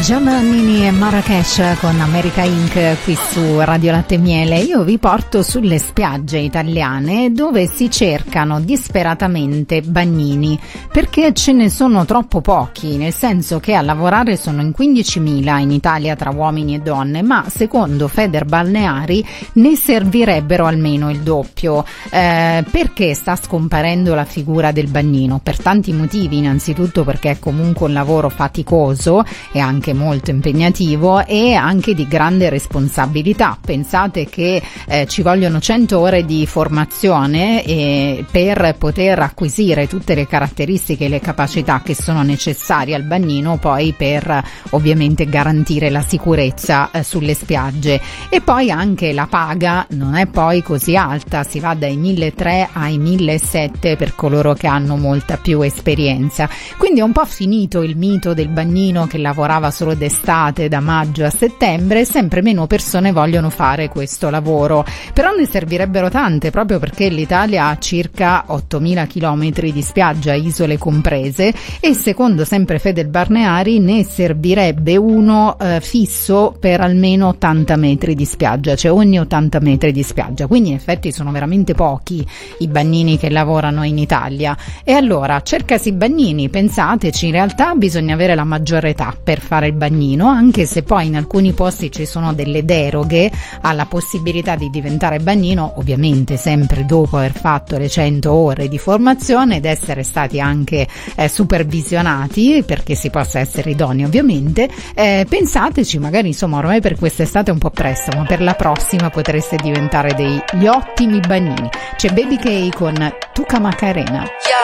Giovannini e Marrakesh con America Inc. qui su Radio Latte e Miele. Io vi porto sulle spiagge italiane dove si cercano disperatamente bagnini perché ce ne sono troppo pochi, nel senso che a lavorare sono in 15.000 in Italia tra uomini e donne, ma secondo Federbalneari ne servirebbero almeno il doppio. Perché sta scomparendo la figura del bagnino? Per tanti motivi, innanzitutto perché è comunque un lavoro faticoso e anche molto impegnativo e anche di grande responsabilità. Pensate che ci vogliono 100 ore di formazione per poter acquisire tutte le caratteristiche e le capacità che sono necessarie al bagnino, poi per ovviamente garantire la sicurezza sulle spiagge. E poi anche la paga non è poi così alta, si va dai 1.300 ai 1.700 per coloro che hanno molta più esperienza. Quindi è un po' finito il mito del bagnino che lavorava solo d'estate, da maggio a settembre. Sempre meno persone vogliono fare questo lavoro, però ne servirebbero tante, proprio perché l'Italia ha circa 8.000 chilometri di spiaggia, isole comprese, e secondo sempre Federbalneari ne servirebbe uno fisso per almeno 80 metri di spiaggia, cioè ogni 80 metri di spiaggia. Quindi in effetti sono veramente pochi i bagnini che lavorano in Italia. E allora cercasi bagnini, pensateci, in realtà bisogna avere la maggiore età per fare il bagnino, anche se poi in alcuni posti ci sono delle deroghe alla possibilità di diventare bagnino, ovviamente sempre dopo aver fatto le 100 ore di formazione ed essere stati anche supervisionati perché si possa essere idonei, ovviamente. Pensateci, magari insomma ormai per quest'estate è un po' presto, ma per la prossima potreste diventare degli ottimi bagnini. C'è Baby K con Tuca Macarena.